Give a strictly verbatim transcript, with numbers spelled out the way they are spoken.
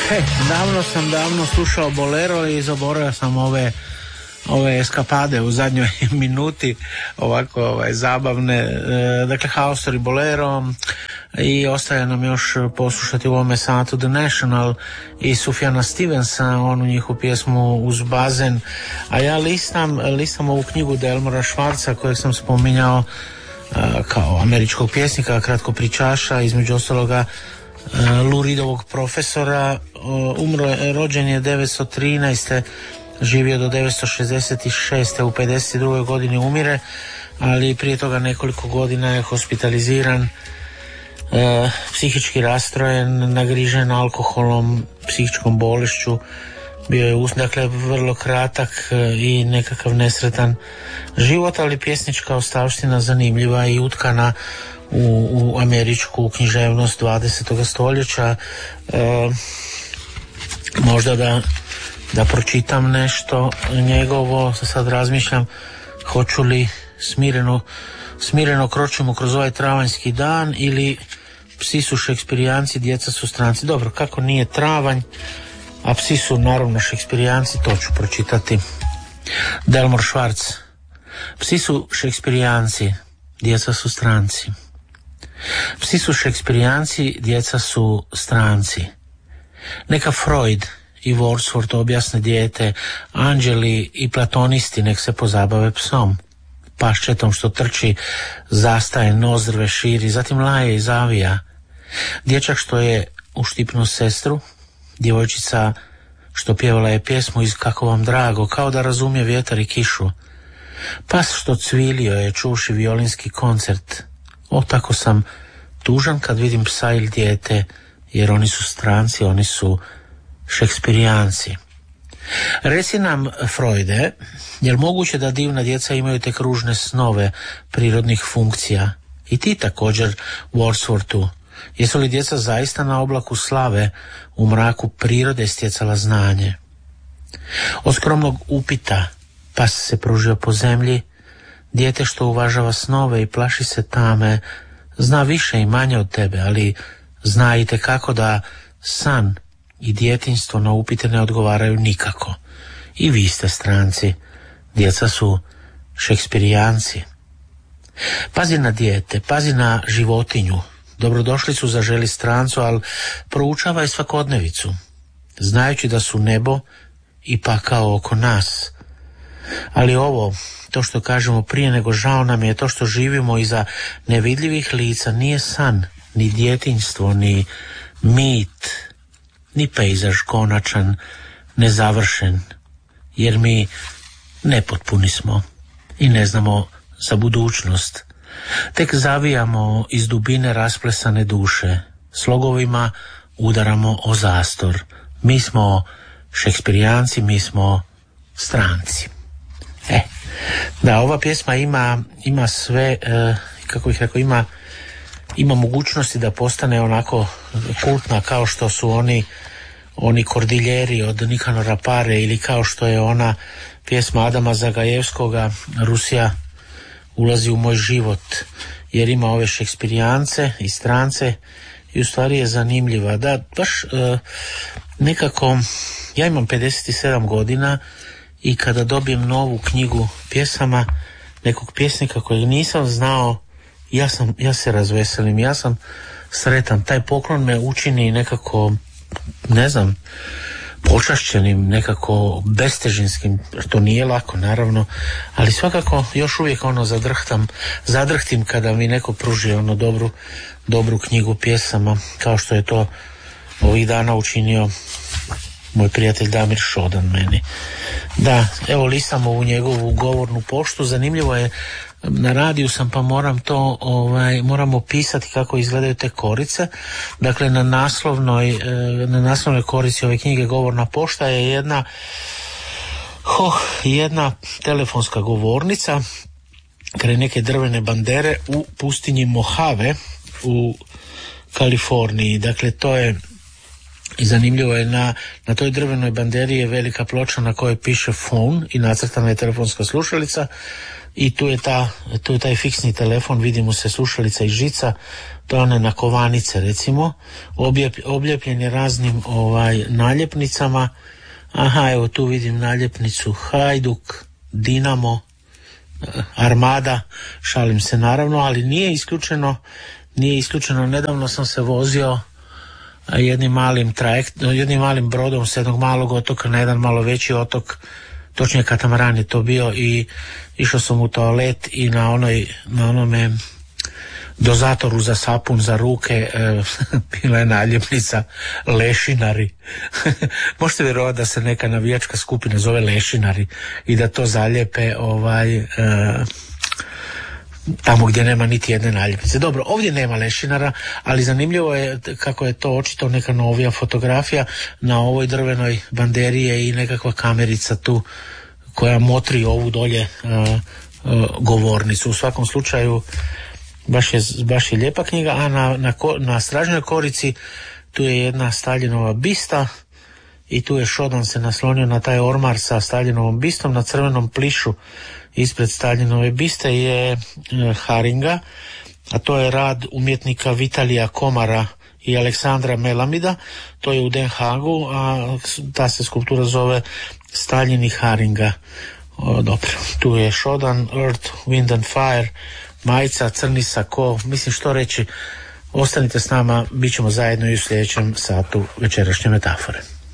He, davno sam davno slušao bolero i zaboravio sam ove ove eskapade u zadnjoj minuti, ovako ovaj, zabavne, e, dakle Haustor i bolero, i ostaje nam još poslušati u ovome satu The National i Sufjana Stevensa, onu njihovu pjesmu Uz bazen, a ja listam, listam ovu knjigu Delmora Schwarza kojeg sam spominjao e, kao američkog pjesnika, kratko pričaša, između ostaloga Lou Reedovog profesora. Umro je, rođen je devetsto trinaeste, živio do devetsto šezdeset šeste, u pedeset drugoj godini umire, ali prije toga nekoliko godina je hospitaliziran, e, psihički rastrojen, nagrižen alkoholom, psihičkom bolešću. Bio je, dakle, vrlo kratak i nekakav nesretan život, ali pjesnička ostavština zanimljiva i utkana u, u američku književnost dvadesetog stoljeća. E, možda da, da pročitam nešto njegovo, sad razmišljam hoću li smireno, smireno kročimo kroz ovaj travanjski dan ili Psi su šekspirijanci, djeca su stranci. Dobro, kako nije travanj, a psi su naravno šekspirijanci, to ću pročitati. Delmor Schwarz. Psi su šekspirijanci, djeca su stranci. Psi su šekspirijanci, djeca su stranci. Neka Freud i Wordsworth objasne dijete, anđeli i platonisti nek se pozabave psom, paščetom što trči, zastaje, nozdrve širi, zatim laje i zavija. Dječak što je uštipnuo sestru, djevojčica što pjevala je pjesmu iz Kako vam drago, kao da razumije vjetar i kišu. Pas što cvilio je čuši violinski koncert. O, tako sam tužan kad vidim psa ili dijete, jer oni su stranci, oni su šekspirijanci. Reci nam, Freude, je li moguće da divna djeca imaju tek ružne snove prirodnih funkcija? I ti također, Wordsworthu. Jesu li djeca zaista na oblaku slave u mraku prirode stjecala znanje? Od skromnog upita pas se pružio po zemlji, dijete što uvažava snove i plaši se tame, zna više i manje od tebe, ali zna i tekako da san i djetinjstvo na upite ne odgovaraju nikako. I vi ste stranci, djeca su šekspirijanci. Pazi na dijete, pazi na životinju. Dobrodošli su zaželi strancu, ali proučavaj svakodnevicu, znajući da su nebo i pakao oko nas. Ali ovo, to što kažemo prije nego žao nam je, to što živimo iza nevidljivih lica, nije san, ni djetinjstvo, ni mit, ni pejzaž konačan, nezavršen, jer mi nepotpuni smo i ne znamo za budućnost. Tek zavijamo iz dubine rasplesane duše, slogovima udaramo o zastor. Mi smo šekspirijanci, mi smo stranci. E, da, ova pjesma ima, ima sve, e, kako bih rekao, ima, ima mogućnosti da postane onako kultna kao što su oni, oni Kordiljeri od Nikanora Pare, ili kao što je ona pjesma Adama Zagajevskoga, Rusija ulazi u moj život, jer ima ove šekspirijance i strance i u stvari je zanimljiva. Da, baš e, nekako, ja imam pedeset sedam godina i kada dobijem novu knjigu pjesama nekog pjesnika kojeg nisam znao, ja, sam, ja se razveselim, ja sam sretan. Taj poklon me učini nekako, ne znam, počašćenim, nekako bestežinskim, što nije lako naravno, ali svakako još uvijek ono zadrhtam, zadrhtim kada mi neko pruži ono dobru, dobru knjigu pjesama, kao što je to ovih dana učinio moj prijatelj Damir Šodan meni. Da, evo listam ovu njegovu govornu poštu, zanimljivo je, na radiju sam pa moram to, ovaj, moram opisati kako izgledaju te korice. Dakle, na naslovnoj, na naslovnoj korici ove knjige Govorna pošta je jedna, oh, jedna telefonska govornica kraj neke drvene bandere u pustinji Mojave u Kaliforniji. Dakle, to je I zanimljivo je, na, na toj drvenoj banderi je velika ploča na kojoj piše phone i nacrtana je telefonska slušalica i tu je, ta, tu je taj fiksni telefon, vidimo se slušalica i žica, to je one nakovanice recimo, Objep, obljepljen je raznim ovaj, naljepnicama. Aha, evo tu vidim naljepnicu Hajduk, Dinamo, Armada, šalim se naravno, ali nije isključeno, nije isključeno, nedavno sam se vozio jednim malim trajekt, jednim malim brodom s jednog malog otoka na jedan malo veći otok, točnije katamaran je to bio, i išao sam u toalet i na onoj, na onome dozatoru za sapun za ruke e, bila je naljepnica Lešinari. Možete vjerovati da se neka navijačka skupina zove Lešinari i da to zalijepe ovaj e, tamo gdje nema niti jedne naljepnice. Dobro, ovdje nema lešinara, ali zanimljivo je kako je to očito neka novija fotografija. Na ovoj drvenoj banderi je i nekakva kamerica tu koja motri ovu dolje uh, uh, govornicu. U svakom slučaju baš je, baš je lijepa knjiga, a na, na, na stražnjoj korici tu je jedna Staljinova bista i tu je Šodan se naslonio na taj ormar sa Staljinovom bistom. Na crvenom plišu ispred Staljinove biste je e, haringa, a to je rad umjetnika Vitalija Komara i Aleksandra Melamida, to je u Den Haagu, a ta se skulptura zove Staljin i haringa. O, dobro, tu je Šodan, Earth, Wind and Fire, majica, crni sako, mislim što reći, ostanite s nama, bit ćemo zajedno i u sljedećem satu večerašnje metafore.